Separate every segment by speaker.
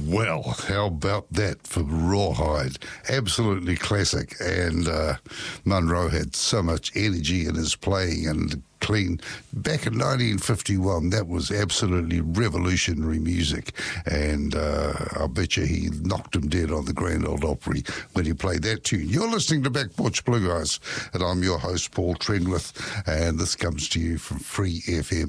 Speaker 1: Well, how about that for Rawhide? Absolutely classic. And Munro had so much energy in his playing and clean. Back in 1951, that was absolutely revolutionary music. And I bet you he knocked him dead on the Grand Ole Opry when he played that tune. You're listening to Back Porch Bluegrass, and I'm your host, Paul Trenwith, and this comes to you from Free FM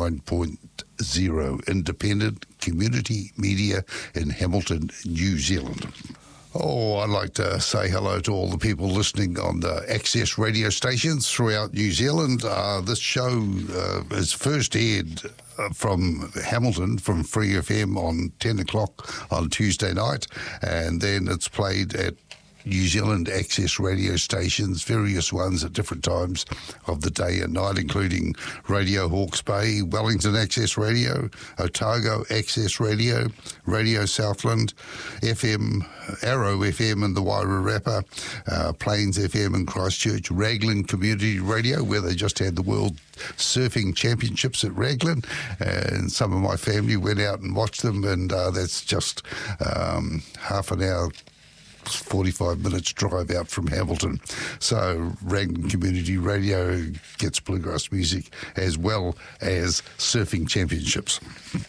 Speaker 1: 89.0, independent community media in Hamilton, New Zealand. Oh, I'd like to say hello to all the people listening on the Access radio stations throughout New Zealand. This show is first aired from Hamilton, from Free FM on 10 o'clock on Tuesday night, and then it's played at New Zealand Access radio stations, various ones at different times of the day and night, including Radio Hawke's Bay, Wellington Access Radio, Otago Access Radio, Radio Southland, FM, Arrow FM in the Wairarapa, Plains FM in Christchurch, Raglan Community Radio, where they just had the World Surfing Championships at Raglan, and some of my family went out and watched them, and that's just half an hour, 45 minutes drive out from Hamilton. So Raglan Community Radio gets bluegrass music as well as surfing championships.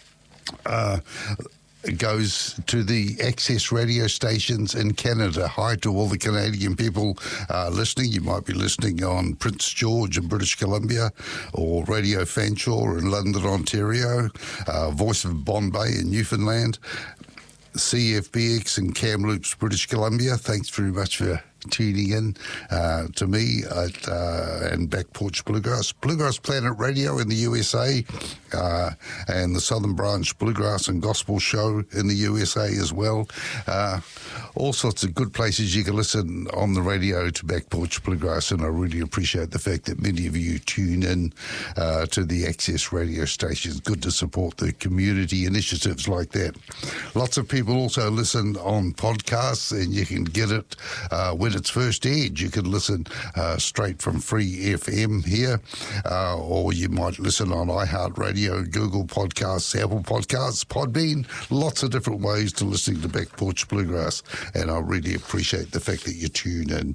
Speaker 1: It goes to the Access radio stations in Canada. Hi to all the Canadian people listening. You might be listening on Prince George in British Columbia, or Radio Fanshawe in London, Ontario, Voice of Bombay in Newfoundland, CFBX in Kamloops, British Columbia. Thanks very much for tuning in to me and Back Porch Bluegrass. Bluegrass Planet Radio in the USA, and the Southern Branch Bluegrass and Gospel Show in the USA as well. All sorts of good places you can listen on the radio to Back Porch Bluegrass, and I really appreciate the fact that many of you tune in to the Access radio stations. Good to support the community initiatives like that. Lots of people also listen on podcasts, and you can get it when it's first aired. You can listen straight from Free FM here, or you might listen on iHeartRadio, Google Podcasts, Apple Podcasts, Podbean. Lots of different ways to listening to Back Porch Bluegrass, and I really appreciate the fact that you tune in.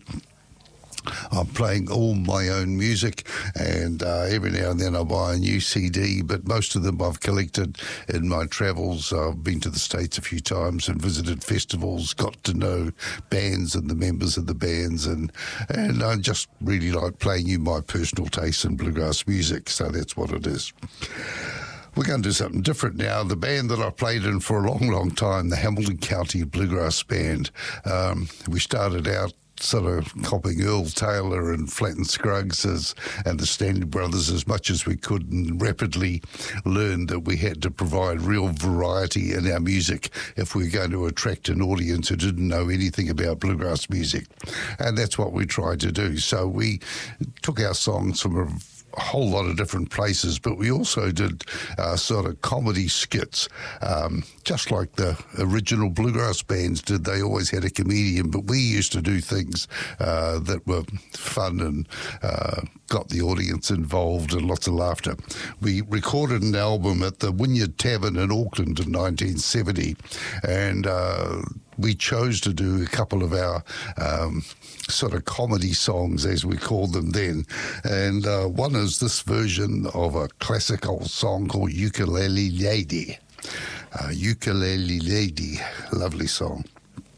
Speaker 1: I'm playing all my own music, and every now and then I buy a new CD, but most of them I've collected in my travels. I've been to the States a few times and visited festivals, got to know bands and the members of the bands, and I just really like playing you my personal taste in bluegrass music, so that's what it is. We're going to do something different now. The band that I played in for a long, long time, the Hamilton County Bluegrass Band, we started out sort of copying Earl Taylor and Flatt and Scruggs and the Stanley Brothers as much as we could, and rapidly learned that we had to provide real variety in our music if we were going to attract an audience who didn't know anything about bluegrass music. And that's what we tried to do. So we took our songs from a whole lot of different places, but we also did sort of comedy skits, just like the original bluegrass bands did. They always had a comedian, but we used to do things that were fun and got the audience involved and lots of laughter. We recorded an album at the Wynyard Tavern in Auckland in 1970, and we chose to do a couple of our sort of comedy songs, as we called them then. And one is this version of a classic old song called Ukulele Lady. Ukulele Lady, lovely song.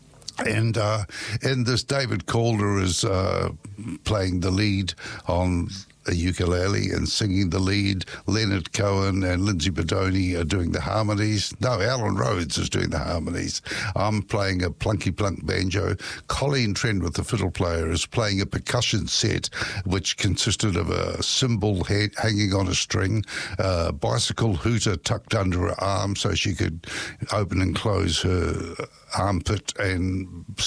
Speaker 1: And in this, David Calder is playing the lead on a ukulele and singing the lead. Leonard Cohen and Lindsay Bodoni are doing the harmonies. No, Alan Rhodes is doing the harmonies. I'm playing a plunky-plunk banjo. Colleen Trenwith, the fiddle player, is playing a percussion set which consisted of a cymbal hanging on a string, a bicycle hooter tucked under her arm so she could open and close her armpit, and